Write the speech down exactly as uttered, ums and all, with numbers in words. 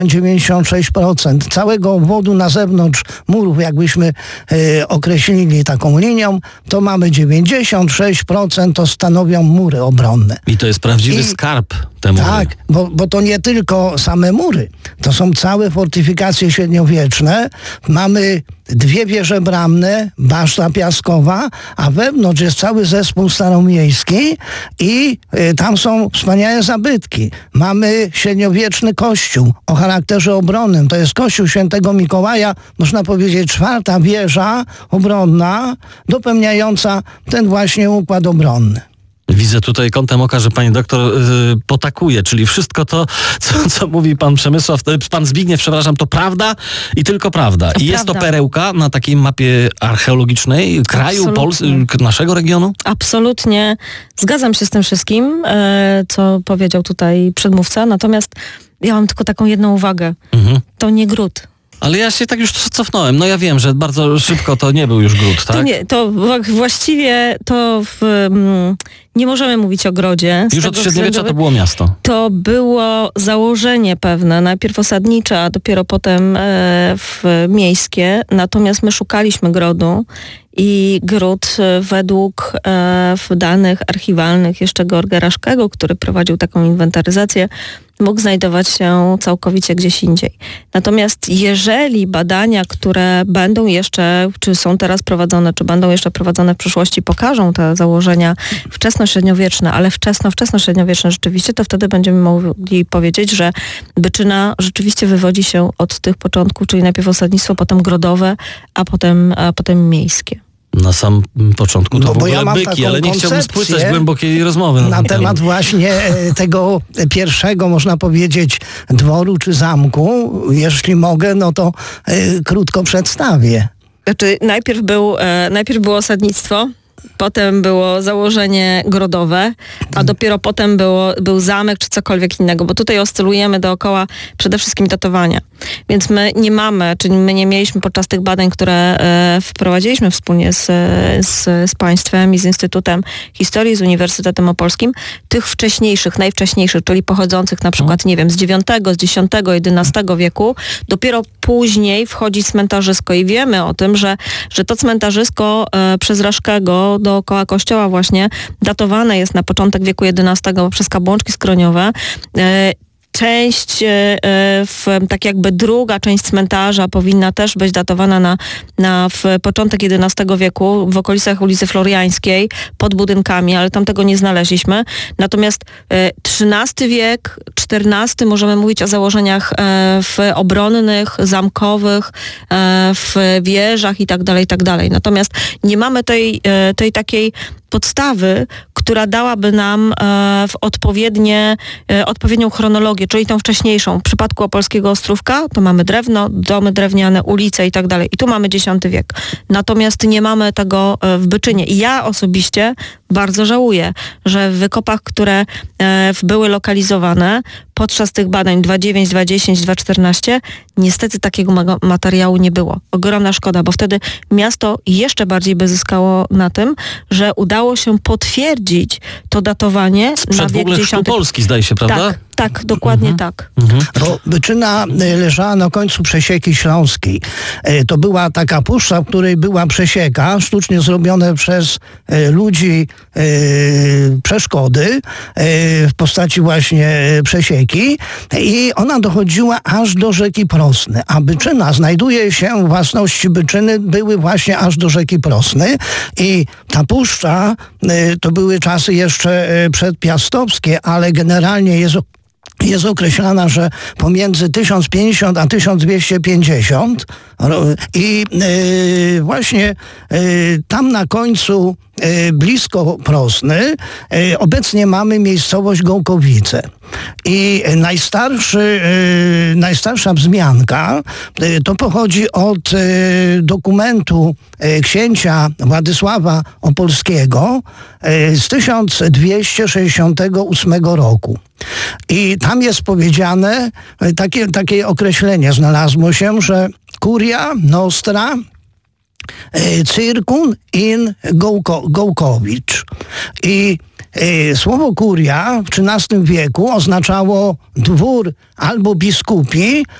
dziewięćdziesiąt sześć procent całego obwodu na zewnątrz murów, jakbyśmy e, określili taką linią, to mamy dziewięćdziesiąt sześć procent to stanowią mury obronne. I to jest prawdziwy I, skarb te mury. Tak, bo, bo to nie tylko same mury, to są całe fortyfikacje średniowieczne. Mamy dwie wieże bramne, baszta piaskowa, a wewnątrz jest cały zespół staromiejski i y, tam są wspaniałe zabytki. Mamy średniowieczny kościół o charakterze obronnym. To jest kościół świętego Mikołaja, można powiedzieć czwarta wieża obronna, dopełniająca ten właśnie układ obronny. Widzę tutaj kątem oka, że pani doktor yy, potakuje, czyli wszystko to, co, co mówi pan Przemysław, pan Zbigniew, przepraszam, to prawda i tylko prawda. To I prawda. jest to perełka na takiej mapie archeologicznej kraju, Polski, naszego regionu? Absolutnie. Zgadzam się z tym wszystkim, e, co powiedział tutaj przedmówca, natomiast ja mam tylko taką jedną uwagę. Mhm. To nie gród. Ale ja się tak już cofnąłem. No ja wiem, że bardzo szybko to nie był już gród, tak? To, nie, to właściwie to w, mm, nie możemy mówić o grodzie. Już od średniowiecza to było miasto. To było założenie pewne, najpierw osadnicze, a dopiero potem e, w miejskie. Natomiast my szukaliśmy grodu i gród według e, w danych archiwalnych jeszcze Georga Raszkego, który prowadził taką inwentaryzację, mógł znajdować się całkowicie gdzieś indziej. Natomiast jeżeli badania, które będą jeszcze, czy są teraz prowadzone, czy będą jeszcze prowadzone w przyszłości, pokażą te założenia wczesnośredniowieczne, ale wczesno, wczesnośredniowieczne rzeczywiście, to wtedy będziemy mogli powiedzieć, że Byczyna rzeczywiście wywodzi się od tych początków, czyli najpierw osadnictwo, potem grodowe, a potem, a potem miejskie. Na sam początku to no, w ogóle ja byki, ale nie chciałbym spłycać głębokiej rozmowy. Na temat właśnie tego pierwszego, można powiedzieć, dworu czy zamku. Jeśli mogę, no to y, krótko przedstawię. Znaczy, najpierw, był, e, najpierw było osadnictwo, potem było założenie grodowe, a dopiero potem było, był zamek czy cokolwiek innego, bo tutaj oscylujemy dookoła przede wszystkim datowania. Więc my nie mamy, czyli my nie mieliśmy podczas tych badań, które e, wprowadziliśmy wspólnie z, z, z państwem i z Instytutem Historii, z Uniwersytetem Opolskim, tych wcześniejszych, najwcześniejszych, czyli pochodzących na przykład, nie wiem, z dziewiątego, z dziesiątego, jedenastego wieku. Dopiero później wchodzi cmentarzysko i wiemy o tym, że, że to cmentarzysko e, przez Raszkego dookoła kościoła właśnie datowane jest na początek wieku jedenastego przez kabłączki skroniowe. E, Część, w, tak jakby druga część cmentarza powinna też być datowana na, na w początek jedenastego wieku, w okolicach ulicy Floriańskiej, pod budynkami, ale tam tego nie znaleźliśmy. Natomiast trzynasty wiek, czternasty możemy mówić o założeniach w obronnych, zamkowych, w wieżach i tak dalej, i tak dalej. Natomiast nie mamy tej, tej takiej podstawy, która dałaby nam e, w odpowiednie, e, odpowiednią chronologię, czyli tą wcześniejszą. W przypadku Opolskiego Ostrówka to mamy drewno, domy drewniane, ulice i tak dalej. I tu mamy dziesiąty wiek. Natomiast nie mamy tego e, w Byczynie. I ja osobiście bardzo żałuję, że w wykopach, które e, były lokalizowane podczas tych badań dwa dziewięć, dwa dziesięć, dwa czternaście, niestety takiego ma- materiału nie było. Ogromna szkoda, bo wtedy miasto jeszcze bardziej by zyskało na tym, że udało się potwierdzić to datowanie Sprzed na w wiek ogóle chrztu Polski, zdaje się, prawda? Tak, tak, dokładnie mhm. tak. Mhm. Bo Byczyna leżała na końcu Przesieki Śląskiej. To była taka puszcza, w której była przesieka, sztucznie zrobione przez ludzi przeszkody w postaci właśnie przesieki i ona dochodziła aż do rzeki Prosny, a Byczyna znajduje się, własności Byczyny były właśnie aż do rzeki Prosny i ta puszcza to były czasy jeszcze przedpiastowskie, ale generalnie jest jest określana, że pomiędzy tysiąc pięćdziesiąt a tysiąc dwieście pięćdziesiąt i yy, właśnie yy, tam na końcu yy, blisko Prosny yy, obecnie mamy miejscowość Gołkowice. I najstarszy, yy, najstarsza wzmianka yy, to pochodzi od yy, dokumentu yy, księcia Władysława Opolskiego yy, z tysiąc dwieście sześćdziesiątego ósmego roku. I tam jest powiedziane, takie, takie określenie znalazło się, że Curia Nostra Circum in Gołko, Gołkowicz. I y, słowo kuria w trzynastym wieku oznaczało dwór albo biskupi,